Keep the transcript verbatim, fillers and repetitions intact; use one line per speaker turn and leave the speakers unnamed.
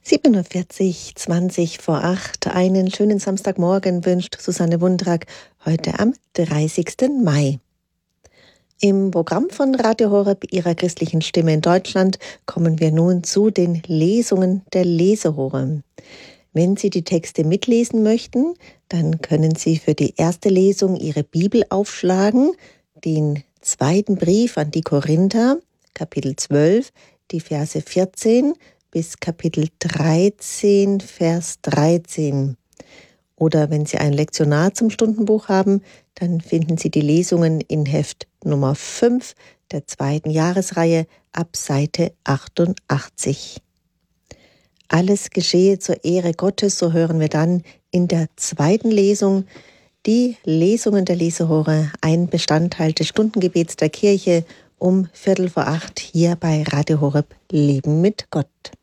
siebenundvierzig, zwanzig vor acht. Einen schönen Samstagmorgen wünscht Susanne Wundrak heute am dreißigsten Mai. Im Programm von Radio Horeb, Ihrer christlichen Stimme in Deutschland, kommen wir nun zu den Lesungen der Lesehure. Wenn Sie die Texte mitlesen möchten, dann können Sie für die erste Lesung Ihre Bibel aufschlagen, den zweiten Brief an die Korinther, Kapitel zwölf, die Verse vierzehn bis Kapitel dreizehn, Vers dreizehn. Oder wenn Sie ein Lektionar zum Stundenbuch haben, dann finden Sie die Lesungen in Heft Nummer fünf der zweiten Jahresreihe ab Seite achtundachtzig. Alles geschehe zur Ehre Gottes, so hören wir dann in der zweiten Lesung die Lesungen der Lesehure, ein Bestandteil des Stundengebets der Kirche um Viertel vor acht hier bei Radio Horeb Leben mit Gott.